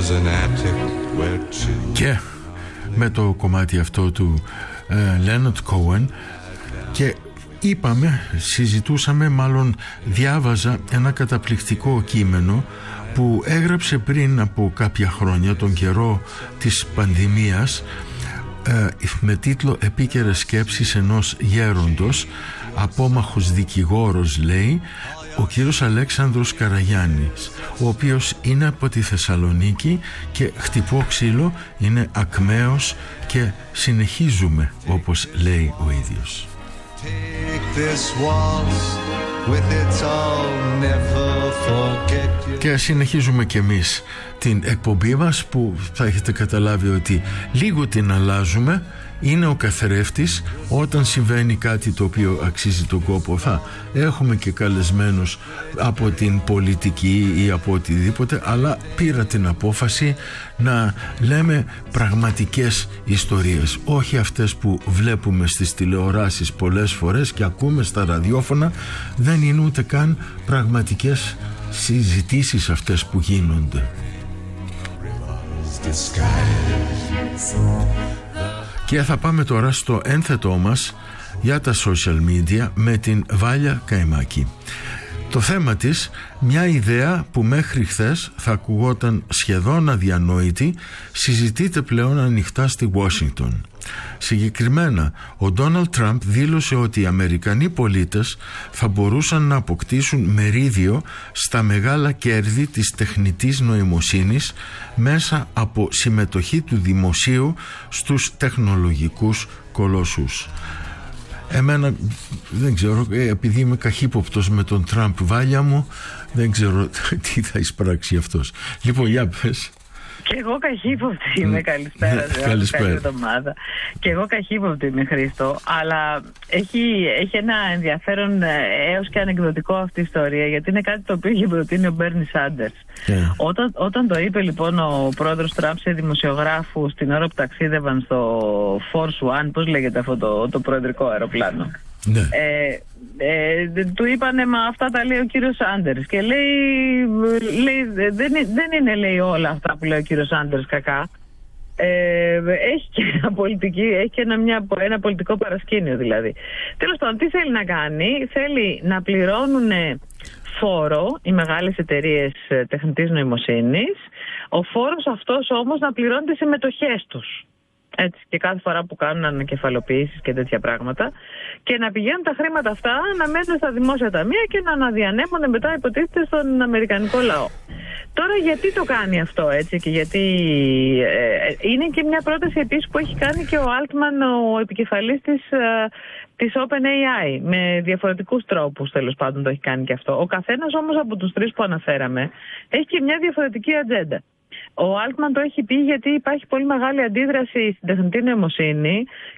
Και με το κομμάτι αυτό του Leonard Cohen, και διάβαζα ένα καταπληκτικό κείμενο που έγραψε πριν από κάποια χρόνια, τον καιρό της πανδημίας, με τίτλο «Επίκαιρες σκέψεις ενός γέροντος, απόμαχος δικηγόρος», λέει, ο κύριος Αλέξανδρος Καραγιάννης, ο οποίος είναι από τη Θεσσαλονίκη και χτυπώ ξύλο, είναι ακμαίος και συνεχίζουμε, όπως λέει ο ίδιος. Και συνεχίζουμε κι εμείς την εκπομπή μας, που θα έχετε καταλάβει ότι λίγο την αλλάζουμε. Είναι ο καθρέφτης. Όταν συμβαίνει κάτι το οποίο αξίζει τον κόπο, θα έχουμε και καλεσμένους από την πολιτική ή από οτιδήποτε, αλλά πήρα την απόφαση να λέμε πραγματικές ιστορίες, όχι αυτές που βλέπουμε στις τηλεοράσεις πολλές φορές και ακούμε στα ραδιόφωνα. Δεν είναι ούτε καν πραγματικές συζητήσεις αυτές που γίνονται. Και θα πάμε τώρα στο ένθετό μας για τα social media με την Βάλια Καϊμάκη. Το θέμα της, μια ιδέα που μέχρι χθες θα ακουγόταν σχεδόν αδιανόητη, συζητείται πλέον ανοιχτά στη Washington. Συγκεκριμένα, ο Ντόναλντ Τραμπ δήλωσε ότι οι Αμερικανοί πολίτες θα μπορούσαν να αποκτήσουν μερίδιο στα μεγάλα κέρδη της τεχνητής νοημοσύνης μέσα από συμμετοχή του δημοσίου στους τεχνολογικούς κολοσσούς. Εμένα δεν ξέρω, επειδή είμαι καχύποπτος με τον Τραμπ, Βάλια μου, δεν ξέρω τι θα εισπράξει αυτός. Λοιπόν, για πες. Και εγώ καχύποπτη είμαι, καλησπέρα. Καλησπέρα. Καλή εβδομάδα. Και εγώ καχύποπτη είμαι, Χρήστο, αλλά έχει ένα ενδιαφέρον έως και ανεκδοτικό αυτή η ιστορία, γιατί είναι κάτι το οποίο είχε προτείνει ο Μπέρνι Σάντερς. Όταν το είπε λοιπόν ο πρόεδρος Τραμπ σε δημοσιογράφους την ώρα που ταξίδευαν στο Force One, πώς λέγεται αυτό το προεδρικό αεροπλάνο. Ναι. Του είπανε, μα αυτά τα λέει ο κύριος Σάντερς, και λέει δεν είναι, λέει, όλα αυτά που λέει ο κύριος Σάντερς κακά. Έχει και ένα πολιτικό παρασκήνιο, δηλαδή. Τέλος πάντων, τι θέλει να κάνει? Θέλει να πληρώνουν φόρο οι μεγάλες εταιρείες τεχνητής νοημοσύνης, ο φόρος αυτός όμως να πληρώνει τις συμμετοχές τους. Έτσι, και κάθε φορά που κάνουν ανακεφαλοποιήσεις και τέτοια πράγματα, και να πηγαίνουν τα χρήματα αυτά να μένουν στα δημόσια ταμεία και να αναδιανέμονται μετά, υποτίθεται, στον αμερικανικό λαό. Τώρα, γιατί το κάνει αυτό, έτσι, και γιατί είναι και μια πρόταση επίσης που έχει κάνει και ο Altman, ο επικεφαλής της OpenAI, με διαφορετικούς τρόπους, τέλος πάντων, το έχει κάνει και αυτό. Ο καθένας όμως από τους τρεις που αναφέραμε έχει και μια διαφορετική ατζέντα. Ο Altman το έχει πει γιατί υπάρχει πολύ μεγάλη αντίδραση στην τεχνητή νοημοσύνη